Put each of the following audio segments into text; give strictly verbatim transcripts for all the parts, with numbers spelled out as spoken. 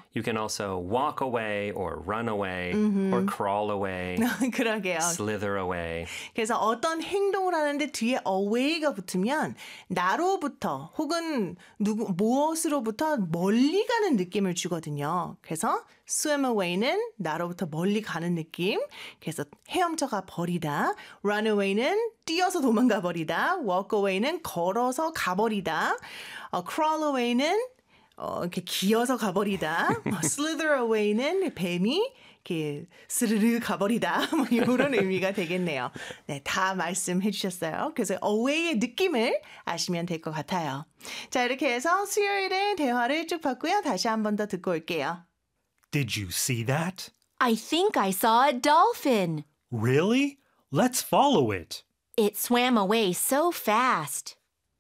You can also walk away or run away or crawl away, 그러게요. slither away. 그래서 어떤 행동을 하는데 뒤에 away가 붙으면 나로부터 혹은 누구 무엇으로부터 멀리 가는 느낌을 주거든요. 그래서 swim away는 나로부터 멀리 가는 느낌. 그래서 헤엄쳐가 버리다. run away는 뛰어서 도망가 버리다. walk away는 걸어서 가버리다. 어, crawl away는 어, 이렇게 기어서 가버리다. slither away는 뱀이 이렇게 스르르 가버리다. 뭐 이런 의미가 되겠네요. 네, 다 말씀해 주셨어요. 그래서 away의 느낌을 아시면 될 것 같아요. 자, 이렇게 해서 수요일에 대화를 쭉 봤고요. 다시 한 번 더 듣고 올게요. Did you see that? I think I saw a dolphin. Really? Let's follow it. It swam away so fast.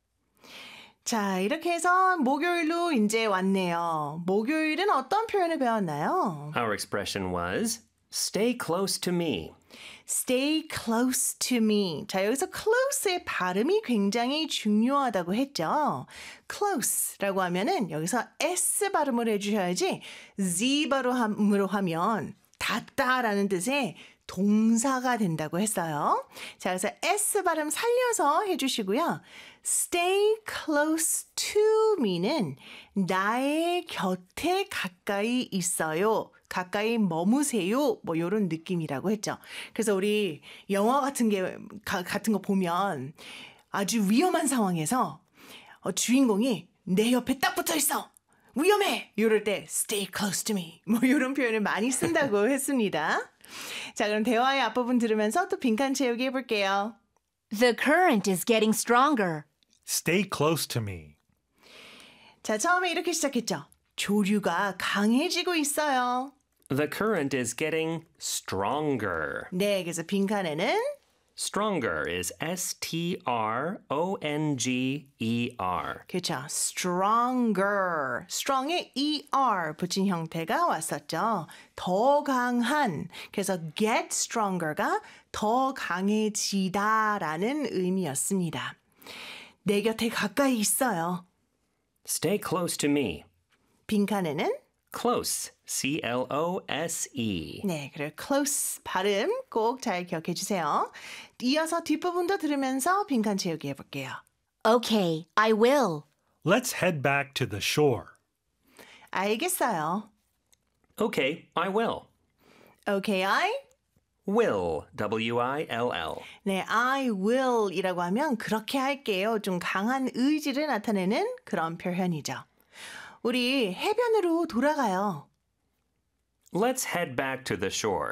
자, 이렇게 해서 목요일로 이제 왔네요. 목요일은 어떤 표현을 배웠나요? Our expression was stay close to me. Stay close to me. 자, 여기서 close의 발음이 굉장히 중요하다고 했죠. close라고 하면은 여기서 S 발음을 해주셔야지 Z 발음으로 하면 닿다라는 뜻의 동사가 된다고 했어요. 자, 그래서 S 발음 살려서 해주시고요. Stay close to me는 나의 곁에 가까이 있어요. 가까이 머무세요. 뭐 이런 느낌이라고 했죠. 그래서 우리 영화 같은 게 가, 같은 거 보면 아주 위험한 상황에서 어, 주인공이 내 옆에 딱 붙어 있어. 위험해. 이럴 때 stay close to me. 뭐 이런 표현을 많이 쓴다고 했습니다. 자, 그럼 대화의 앞부분 들으면서 또 빈칸 채우기 해볼게요. The current is getting stronger. Stay close to me. 자, 처음에 이렇게 시작했죠. 조류가 강해지고 있어요. The current is getting stronger. 네, 그래서 빈칸에는 Stronger is S T R O N G E R. 그렇죠. stronger. strong에 er 붙인 형태가 왔었죠. 더 강한. 그래서 get stronger가 더 강해지다라는 의미였습니다. 내 곁에 가까이 있어요. Stay close to me. 빈칸에는 Close. C L O S E. 네, 그래 close 발음 꼭 잘 기억해 주세요. 이어서 뒷부분도 들으면서 빈칸 채우기 해볼게요. Okay, I will. Let's head back to the shore. 알겠어요. Okay, I will. Okay, I? Will. W I L L. 네, I will 이라고 하면 그렇게 할게요. 좀 강한 의지를 나타내는 그런 표현이죠. 우리 해변으로 돌아가요. Let's head back to the shore.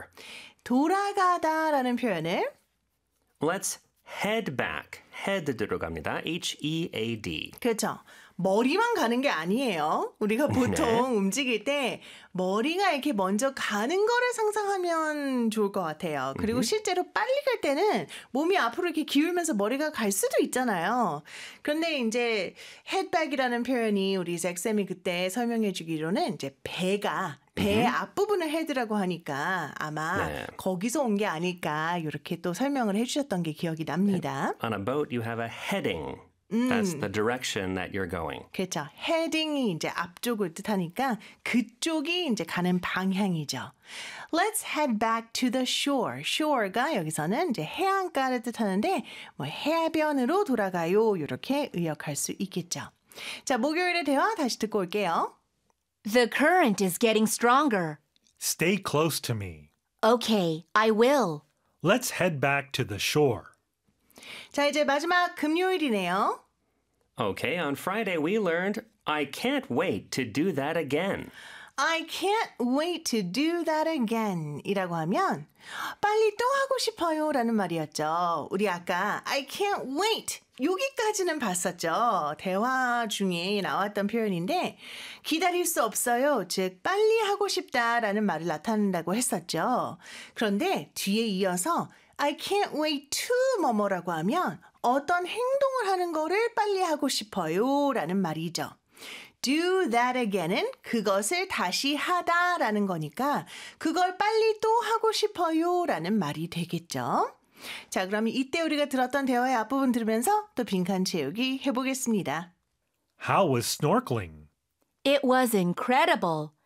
돌아가다라는 표현을 Let's head back. head 들어갑니다. H E A D. 그렇죠. 머리만 가는 게 아니에요. 우리가 보통 네. 움직일 때 머리가 이렇게 먼저 가는 거를 상상하면 좋을 것 같아요. 그리고 실제로 빨리 갈 때는 몸이 앞으로 이렇게 기울면서 머리가 갈 수도 있잖아요. 그런데 이제 headback이라는 표현이 우리 잭쌤이 그때 설명해 주기로는 이제 배가 배 앞부분을 헤드라고 하니까 아마 네. 거기서 온 게 아닐까 이렇게 또 설명을 해주셨던 게 기억이 납니다. On a boat, you have a heading. That's the direction that you're going. 그렇죠. 헤딩이 이제 앞쪽을 뜻하니까 그쪽이 이제 가는 방향이죠. Let's head back to the shore. shore가 여기서는 이제 해안가를 뜻하는데 뭐 해변으로 돌아가요. 이렇게 의역할 수 있겠죠. 자, 목요일의 대화 다시 듣고 올게요. The current is getting stronger. Stay close to me. Okay, I will. Let's head back to the shore. 자, 이제 마지막 금요일이네요. Okay, on Friday we learned I can't wait to do that again. I can't wait to do that again 이라고 하면 빨리 또 하고 싶어요 라는 말이었죠. 우리 아까 I can't wait 여기까지는 봤었죠. 대화 중에 나왔던 표현인데 기다릴 수 없어요. 즉 빨리 하고 싶다라는 말을 나타낸다고 했었죠. 그런데 뒤에 이어서 I can't wait to 뭐뭐라고 하면 어떤 행동을 하는 거를 빨리 하고 싶어요 라는 말이죠. do that again은 그것을 다시 하다라는 거니까 그걸 빨리 또 하고 싶어요 라는 말이 되겠죠. 자, 그럼 이때 우리가 들었던 대화의 앞부분 들으면서 또 빈칸 채우기 해보겠습니다. How was snorkeling? It was incredible.